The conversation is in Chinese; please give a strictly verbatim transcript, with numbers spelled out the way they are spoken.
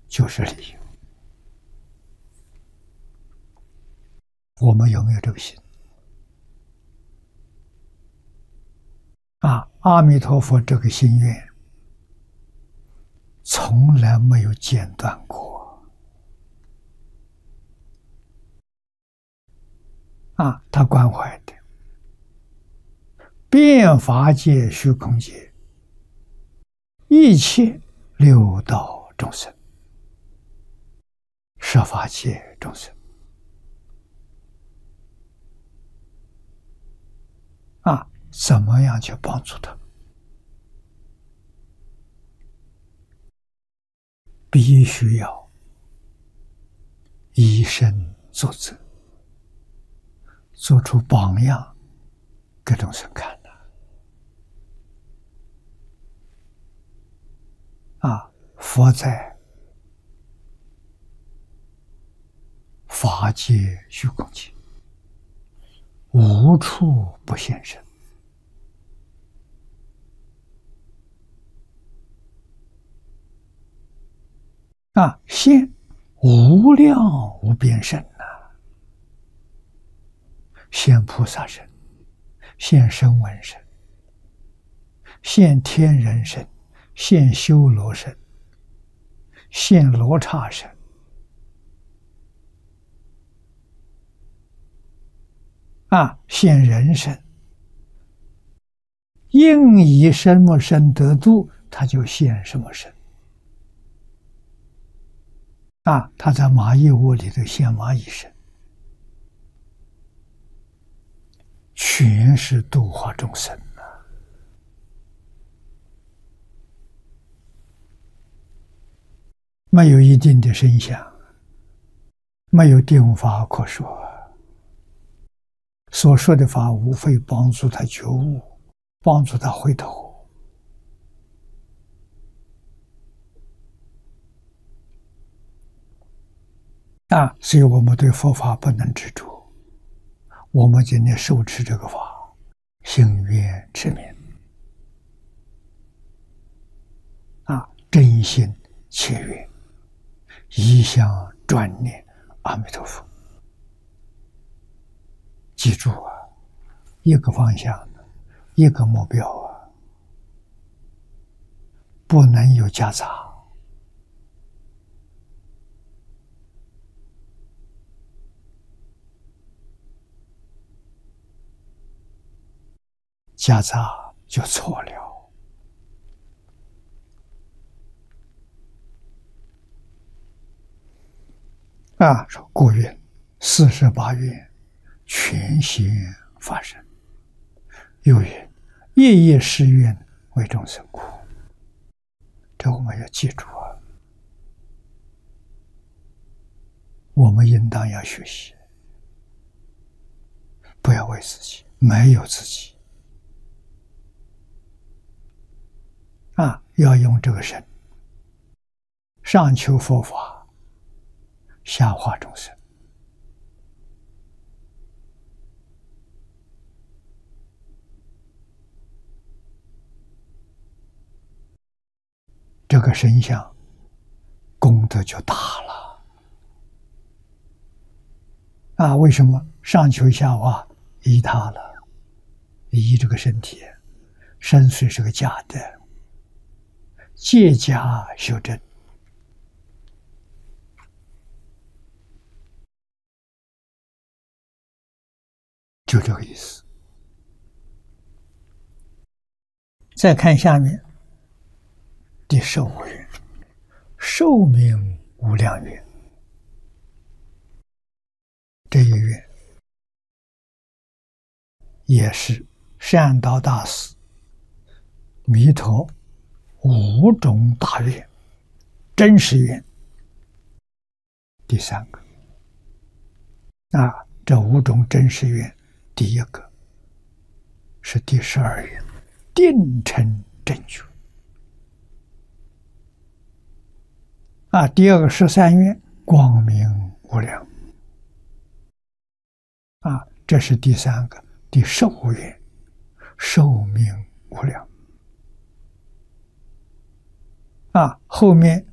就是理由。我们有没有这个心？啊，阿弥陀佛这个心愿从来没有间断过。啊，他关怀的遍法界、虚空界一切六道众生、十法界众生。啊，怎么样去帮助他？必须要以身作则，做出榜样给众生看的。啊，佛在法界、虚空界无处不现身。啊，现无量无边身呐、啊，现菩萨身，现声闻身，现天人身，现修罗身，现罗刹身。啊，现人身，应以什么身得度，他就现什么身。啊，他在蚂蚁窝里头现蚂蚁身，全是度化众生啊！没有一定的声响，没有定法可说，所说的法无非帮助他觉悟，帮助他回头。啊，所以我们对佛法不能执着。我们今天受持这个法，心愿持名，啊，真心切愿，一向专念阿弥陀佛。记住啊，一个方向，一个目标啊，不能有夹杂。夹杂就错了。啊，说故愿四十八愿全心发生，又云夜夜誓愿为众生苦。这我们要记住啊，我们应当要学习，不要为自己，没有自己。啊，要用这个身，上求佛法，下化众生。这个身相功德就大了。啊，为什么上求下化依他了？依这个身体，身虽是个假的，借假修真。就这个意思。再看下面第十五愿，寿命无量愿。这一愿也是善导大师弥陀五种大愿真实愿第三个。啊，这五种真实愿，第一个是第十二愿，定成正觉。啊，第二个十三愿，光明无量。啊，这是第三个，第十五愿，寿命无量。啊，后面